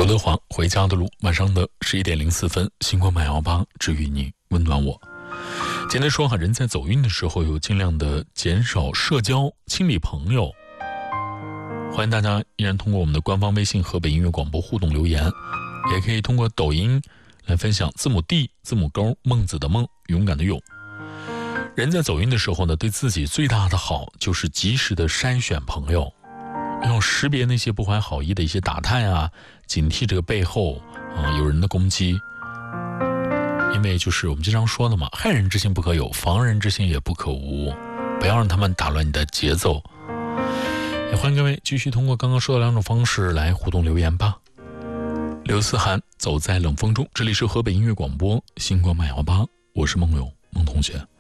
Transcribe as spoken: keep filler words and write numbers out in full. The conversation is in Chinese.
刘德华回家的路，晚上的十一点零四分，星光满幺八治愈你，温暖我。今天说哈，人在走运的时候，有尽量的减少社交，清理朋友。欢迎大家依然通过我们的官方微信河北音乐广播互动留言，也可以通过抖音来分享字母 D 字母勾孟子的孟，勇敢的勇。人在走运的时候呢，对自己最大的好就是及时的筛选朋友，要识别那些不怀好意的一些打探啊，警惕这个背后啊、呃、有人的攻击。因为就是我们经常说的嘛，害人之心不可有，防人之心也不可无，不要让他们打乱你的节奏。也欢迎各位继续通过刚刚说的两种方式来互动留言吧。刘思涵，走在冷风中，这里是河北音乐广播星光麦幺八，我是孟勇孟同学。